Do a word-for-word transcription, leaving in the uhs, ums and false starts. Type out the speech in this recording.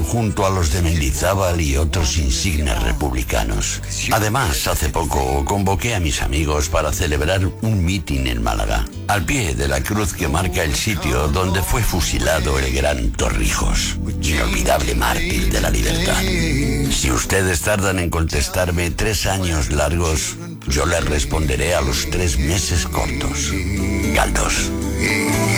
junto a los de Mendizábal y otros insignes republicanos. Además, hace poco convoqué a mis amigos para celebrar un mitin en Málaga, al pie de la cruz que marca el sitio donde fue fusilado el gran Torrijos, inolvidable mártir de la libertad. Si ustedes tardan en contestarme tres años largos, yo les responderé a los tres meses cortos. Galdós.